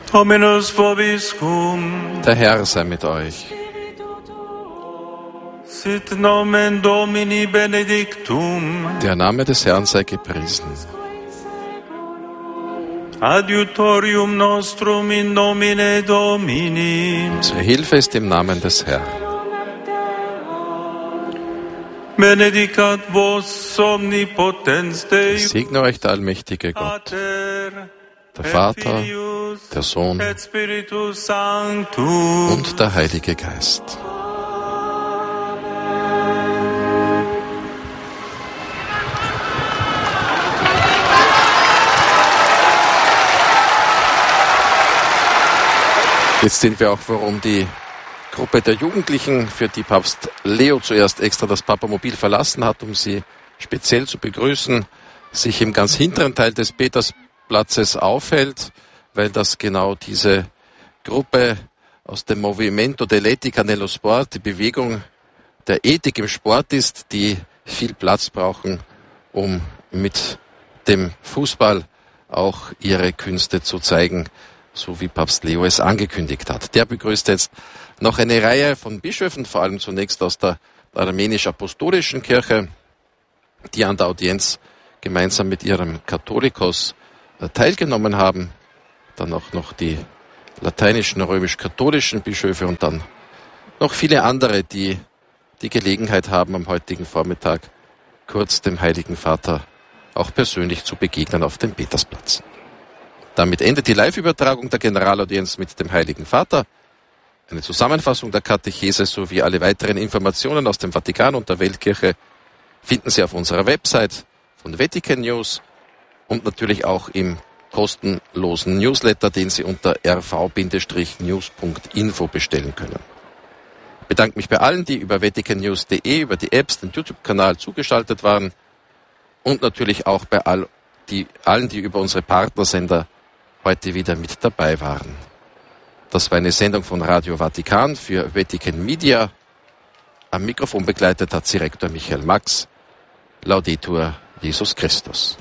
Dominus vobiscum. Der Herr sei mit euch. Sit nomen Domini benedictum. Der Name des Herrn sei gepriesen. Adiutorium nostrum in nomine Domini. Unsere Hilfe ist im Namen des Herrn. Benedicat vos omnipotens Ich Deus, segne euch der allmächtige Gott, Pater, der Vater, Filius, der Sohn et Spiritus Sanctus. und der Heilige Geist. Jetzt sind wir auch, warum die Gruppe der Jugendlichen, für die Papst Leo zuerst extra das Papamobil verlassen hat, um sie speziell zu begrüßen, sich im ganz hinteren Teil des Petersplatzes aufhält, weil das genau diese Gruppe aus dem Movimento dell'Etica nello Sport, die Bewegung der Ethik im Sport ist, die viel Platz brauchen, um mit dem Fußball auch ihre Künste zu zeigen, so wie Papst Leo es angekündigt hat. Der begrüßt jetzt noch eine Reihe von Bischöfen, vor allem zunächst aus der Armenisch-Apostolischen Kirche, die an der Audienz gemeinsam mit ihrem Katholikos teilgenommen haben. Dann auch noch die lateinischen, römisch-katholischen Bischöfe und dann noch viele andere, die die Gelegenheit haben, am heutigen Vormittag kurz dem Heiligen Vater auch persönlich zu begegnen auf dem Petersplatz. Damit endet die Live-Übertragung der Generalaudienz mit dem Heiligen Vater. Eine Zusammenfassung der Katechese sowie alle weiteren Informationen aus dem Vatikan und der Weltkirche finden Sie auf unserer Website von Vatican News und natürlich auch im kostenlosen Newsletter, den Sie unter rv-news.info bestellen können. Ich bedanke mich bei allen, die über vaticannews.de, über die Apps, den YouTube-Kanal zugeschaltet waren und natürlich auch bei allen, die über unsere Partnersender heute wieder mit dabei waren. Das war eine Sendung von Radio Vatikan für Vatican Media. Am Mikrofon begleitet hat Sie Rektor Michael Max. Laudetur Jesus Christus.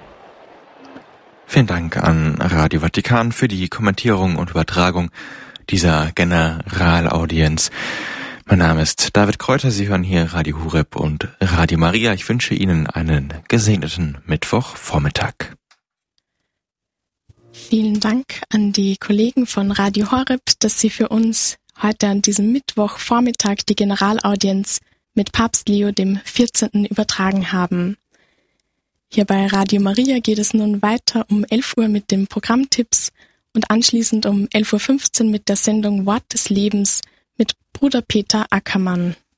Vielen Dank an Radio Vatikan für die Kommentierung und Übertragung dieser Generalaudienz. Mein Name ist David Kräuter, Sie hören hier Radio Horeb und Radio Maria. Ich wünsche Ihnen einen gesegneten Mittwochvormittag. Vielen Dank an die Kollegen von Radio Horeb, dass Sie für uns heute an diesem Mittwochvormittag die Generalaudienz mit Papst Leo dem 14. übertragen haben. Hier bei Radio Maria geht es nun weiter um 11 Uhr mit den Programmtipps und anschließend um 11.15 Uhr mit der Sendung Wort des Lebens mit Bruder Peter Ackermann.